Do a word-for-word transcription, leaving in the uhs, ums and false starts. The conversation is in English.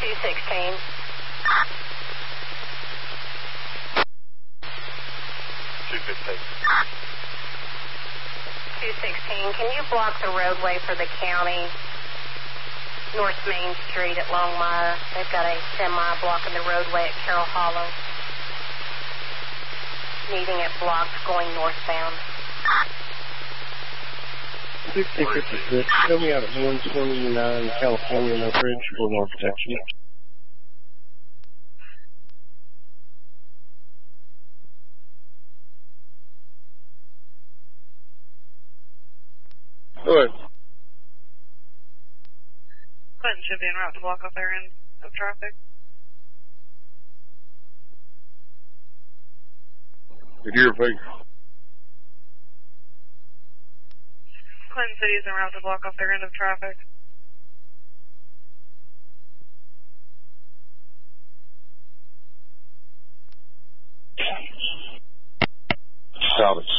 two sixteen. two fifteen. two sixteen, can you block the roadway for the county, North Main Street at Longmire? They've got a semi blocking the roadway at Carroll Hollow. Needing it blocked going northbound. sixty fifty-six, show me out at one twenty-nine California, no bridge for more protection. Go ahead. Clinton should be en route to block off their end of traffic. Good ear, please. Clinton City is en route to block off their end of traffic. Solid.